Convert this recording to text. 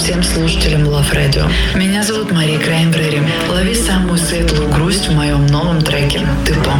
всем слушателям Love Radio. Меня зовут Мария Краймбрери. Лови самую светлую грусть в моем новом треке «Ты помнишь».